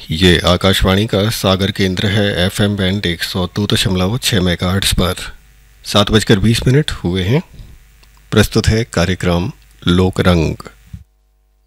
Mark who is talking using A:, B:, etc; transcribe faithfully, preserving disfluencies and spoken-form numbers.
A: ये आकाशवाणी का सागर केंद्र है। एफएम बैंड एक सौ दो दशमलव छः मेगाहर्ट्ज़ पर सात बजकर बीस मिनट हुए हैं। प्रस्तुत है कार्यक्रम लोक रंग।